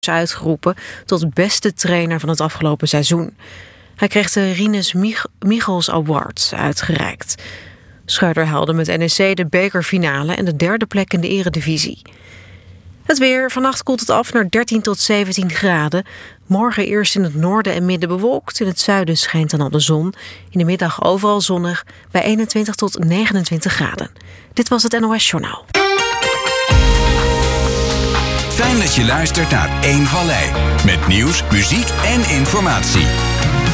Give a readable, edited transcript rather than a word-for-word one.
uitgeroepen tot beste trainer van het afgelopen seizoen. Hij kreeg de Rinus Michels Award uitgereikt. Schreuder haalde met NEC de bekerfinale en de derde plek in de eredivisie. Het weer. Vannacht koelt het af naar 13 tot 17 graden. Morgen eerst in het noorden en midden bewolkt. In het zuiden schijnt dan al de zon. In de middag overal zonnig bij 21 tot 29 graden. Dit was het NOS Journaal. Fijn dat je luistert naar 1 Vallei. Met nieuws, muziek en informatie.